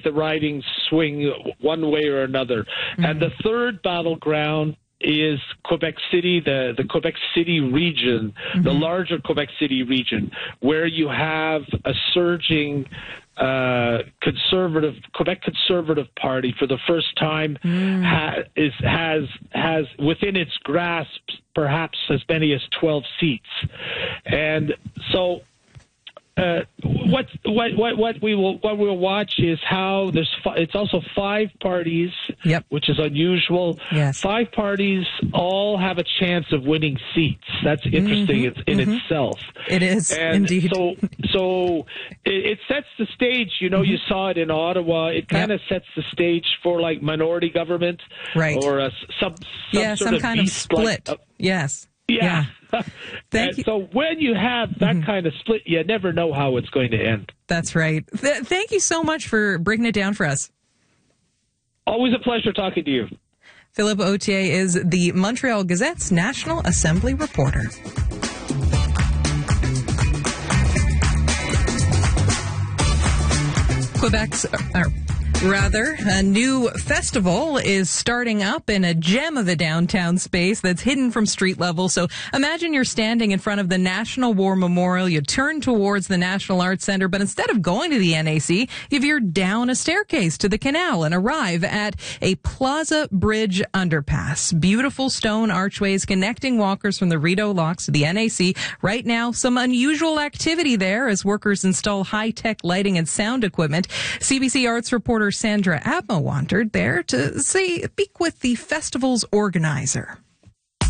make the ridings swing one way or another. Mm-hmm. And the third battleground is Quebec City, the Quebec City region, mm-hmm. the larger Quebec City region, where you have a surging Quebec Conservative Party for the first time has within its grasp perhaps as many as 12 seats, and so. What we'll watch is how it's also 5 parties, yep. which is unusual. Yes. 5 parties all have a chance of winning seats. That's interesting in itself. It is, and indeed. So it sets the stage. You know, you saw it in Ottawa. It kind of sets the stage for like minority government, right? Or some kind of split. Yes. Yeah. Thank you. So when you have that kind of split, you never know how it's going to end. That's right. Thank you so much for breaking it down for us. Always a pleasure talking to you. Philippe Authier is the Montreal Gazette's National Assembly reporter. A new festival is starting up in a gem of a downtown space that's hidden from street level. So imagine you're standing in front of the National War Memorial. You turn towards the National Arts Center, but instead of going to the NAC, you veer down a staircase to the canal and arrive at a Plaza Bridge underpass. Beautiful stone archways connecting walkers from the Rideau Locks to the NAC. Right now, some unusual activity there as workers install high-tech lighting and sound equipment. CBC Arts reporter Sandra Abma wandered there to speak with the festival's organizer.